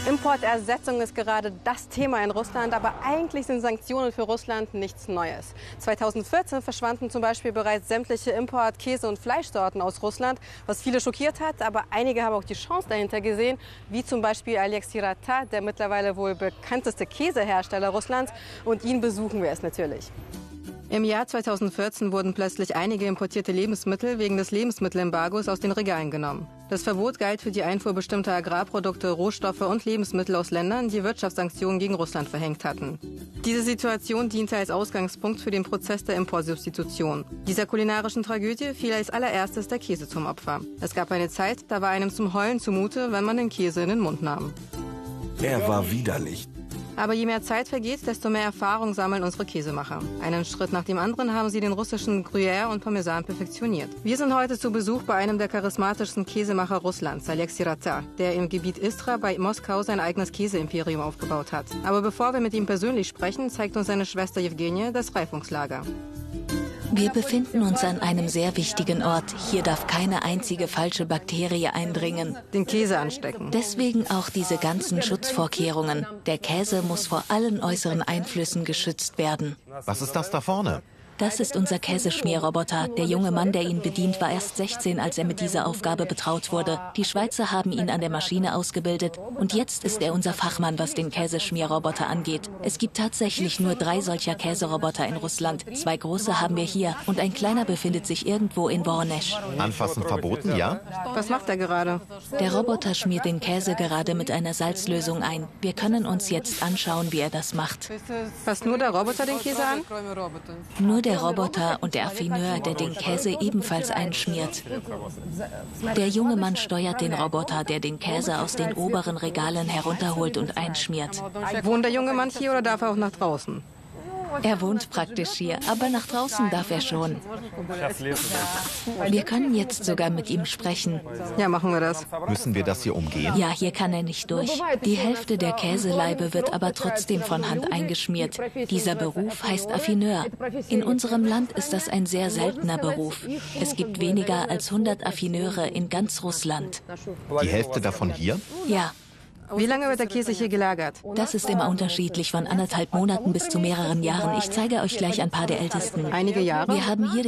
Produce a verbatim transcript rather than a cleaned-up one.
Importersetzung ist gerade das Thema in Russland, aber eigentlich sind Sanktionen für Russland nichts Neues. zweitausendvierzehn verschwanden zum Beispiel bereits sämtliche Import-, Käse- und Fleischsorten aus Russland, was viele schockiert hat, aber einige haben auch die Chance dahinter gesehen, wie zum Beispiel Alexei Rata, der mittlerweile wohl bekannteste Käsehersteller Russlands, und ihn besuchen wir es natürlich. Im Jahr zweitausendvierzehn wurden plötzlich einige importierte Lebensmittel wegen des Lebensmittelembargos aus den Regalen genommen. Das Verbot galt für die Einfuhr bestimmter Agrarprodukte, Rohstoffe und Lebensmittel aus Ländern, die Wirtschaftssanktionen gegen Russland verhängt hatten. Diese Situation diente als Ausgangspunkt für den Prozess der Importsubstitution. Dieser kulinarischen Tragödie fiel als allererstes der Käse zum Opfer. Es gab eine Zeit, da war einem zum Heulen zumute, wenn man den Käse in den Mund nahm. Er war widerlich. Aber je mehr Zeit vergeht, desto mehr Erfahrung sammeln unsere Käsemacher. Einen Schritt nach dem anderen haben sie den russischen Gruyère und Parmesan perfektioniert. Wir sind heute zu Besuch bei einem der charismatischsten Käsemacher Russlands, Alexei Rata, der im Gebiet Istra bei Moskau sein eigenes Käseimperium aufgebaut hat. Aber bevor wir mit ihm persönlich sprechen, zeigt uns seine Schwester Jewgenia das Reifungslager. Wir befinden uns an einem sehr wichtigen Ort. Hier darf keine einzige falsche Bakterie eindringen. Den Käse anstecken. Deswegen auch diese ganzen Schutzvorkehrungen. Der Käse muss vor allen äußeren Einflüssen geschützt werden. Was ist das da vorne? Das ist unser Käseschmierroboter. Der junge Mann, der ihn bedient, war erst sechzehn, als er mit dieser Aufgabe betraut wurde. Die Schweizer haben ihn an der Maschine ausgebildet. Und jetzt ist er unser Fachmann, was den Käseschmierroboter angeht. Es gibt tatsächlich nur drei solcher Käseroboter in Russland. Zwei große haben wir hier und ein kleiner befindet sich irgendwo in Voronezh. Anfassen verboten, ja? Was macht er gerade? Der Roboter schmiert den Käse gerade mit einer Salzlösung ein. Wir können uns jetzt anschauen, wie er das macht. Fasst nur der Roboter den Käse an? Nur der Roboter und der Affineur, der den Käse ebenfalls einschmiert. Der junge Mann steuert den Roboter, der den Käse aus den oberen Regalen herunterholt und einschmiert. Wohnt der junge Mann hier oder darf er auch nach draußen? Er wohnt praktisch hier, aber nach draußen darf er schon. Wir können jetzt sogar mit ihm sprechen. Ja, machen wir das. Müssen wir das hier umgehen? Ja, hier kann er nicht durch. Die Hälfte der Käseleibe wird aber trotzdem von Hand eingeschmiert. Dieser Beruf heißt Affineur. In unserem Land ist das ein sehr seltener Beruf. Es gibt weniger als hundert Affineure in ganz Russland. Die Hälfte davon hier? Ja. Wie lange wird der Käse hier gelagert? Das ist immer unterschiedlich, von anderthalb Monaten bis zu mehreren Jahren. Ich zeige euch gleich ein paar der ältesten. Einige Jahre? Wir haben hier